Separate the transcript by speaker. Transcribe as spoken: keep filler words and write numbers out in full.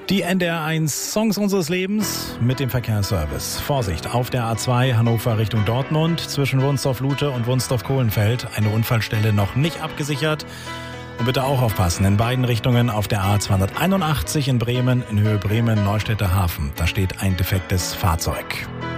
Speaker 1: Die N D R eins Songs unseres Lebens mit dem Verkehrsservice. Vorsicht, auf der A zwei Hannover Richtung Dortmund zwischen Wunsdorf-Lute und Wunsdorf-Kohlenfeld. Eine Unfallstelle noch nicht abgesichert. Und bitte auch aufpassen, in beiden Richtungen auf der A zweihunderteinundachtzig in Bremen in Höhe Bremen-Neustädter Hafen. Da steht ein defektes Fahrzeug.